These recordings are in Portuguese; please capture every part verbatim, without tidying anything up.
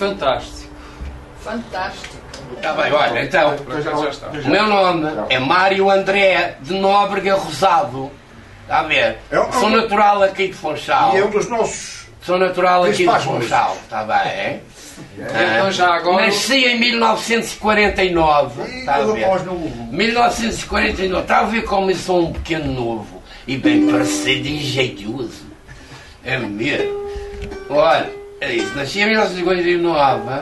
fantástico. Fantástico. Está bem, olha, então, Já está. o meu nome é Mário André de Nóbrega Rosado. Está a ver? É um- Sou natural aqui de Funchal. E é um dos nossos. Sou natural aqui de Principais Funchal. Está bem? Então já agora... Nasci em mil novecentos e quarenta e nove. E Está a eu ver? após no. mil novecentos e quarenta e nove. Está a ver como eu sou um pequeno novo e bem parecido e jeitoso. É mesmo. Olha, é isso. Nasci em mil novecentos e quarenta e nove.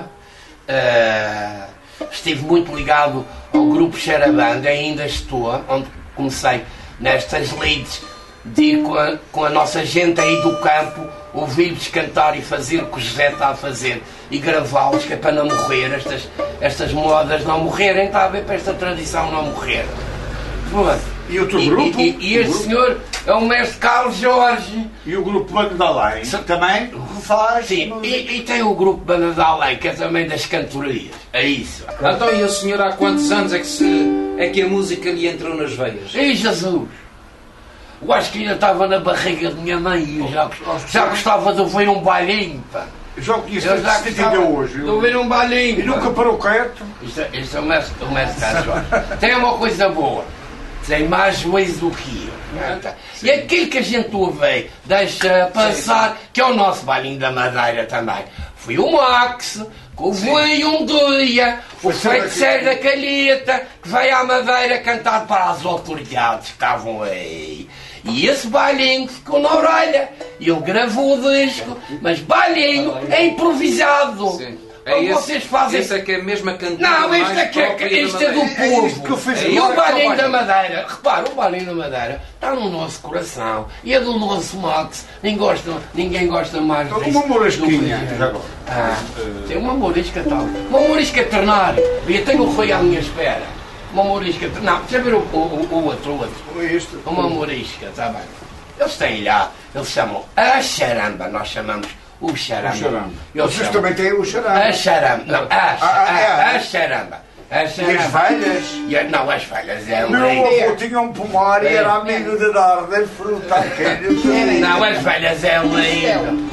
eh, estive muito ligado ao grupo Xarabanda, ainda estou, onde comecei nestas leads de ir com a, com a nossa gente aí do campo, ouvir-lhes cantar e fazer o que o José está a fazer e gravá-los, que é para não morrer, estas, estas modas não morrerem, está a ver, para esta tradição não morrer. Pronto. E outro E, grupo? e, e este O grupo? senhor é o mestre Carlos Jorge. E o grupo Magdalém Sim. também faz. Sim, e, e tem o grupo Banda da Além, que é também das cantorias. É isso. Então, e o senhor há quantos anos é que, se, é que a música lhe entrou nas veias? Ei, Jesus! Eu acho que ainda estava na barriga de minha mãe e eu já, já gostava de ouvir um bailinho, pá. Já o conheço Eu já desde gostava ainda hoje. de ouvir um bailinho. E nunca pá. parou quieto. Isto, é- isto é o mestre, o mestre Carlos Jorge. Tem uma coisa boa. Tem mais juízo do que eu. E aquilo que a gente ouve, deixa passar, que é o nosso bailinho da Madeira também. Foi o Max, que ouvi um dia, o feiticeiro da Calheta, que veio à Madeira cantar para as autoridades que estavam aí. E esse bailinho ficou na orelha. E ele gravou o disco, mas bailinho é improvisado. Sim. Como É esse, vocês fazem. esse é que é a mesma cantina Não, isto mais é, que é, própria da isto é do Madeira. É isto que eu povo. fiz E agora, o bailinho que é da o Madeira, repara, o bailinho da Madeira está no nosso coração. E é do nosso Max. Ninguém gosta, ninguém gosta mais Então, disso uma morisquinha, do que- já agora. Ah, tem uma morisca tal. Uma morisca ternária. E eu tenho o Rui à minha espera. Uma morisca. Não, deixa eu ver o, o, o outro, o outro. Este. Uma morisca, está bem. Eles têm lá, eles chamam a charamba, nós chamamos o charamba. O charamba. Eles Vocês chamam também têm o charamba. a charamba. Não, a, Ah, ah, a, é. a charamba. A E as charamba. velhas? E a- Não, as velhas é O meu avô lei. tinha um pomar e É. era amigo de dar de fruta a quem. Não, as velhas é lei.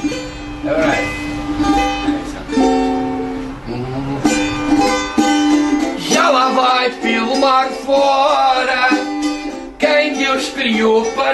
Já lá vai pelo mar fora quem Deus criou para